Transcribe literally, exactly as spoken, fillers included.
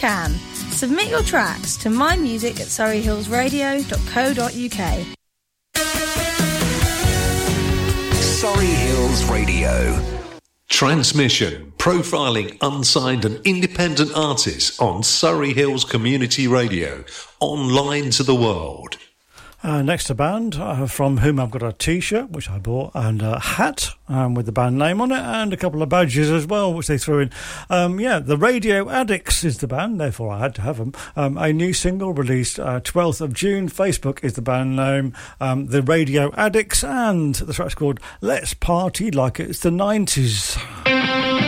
can. Submit your tracks to mymusic at surrey hills radio dot co dot uk. Surrey Hills Radio. Transmission, profiling unsigned and independent artists on Surrey Hills Community Radio, online to the world. Uh, next a band uh, from whom I've got a T-shirt, which I bought, and a hat um, with the band name on it, and a couple of badges as well, which they threw in. Um, yeah, the Radio Addicts is the band, therefore I had to have them. Um, a new single released uh, twelfth of June. Facebook is the band name. Um, the Radio Addicts, and the track's called Let's Party Like It's the nineties.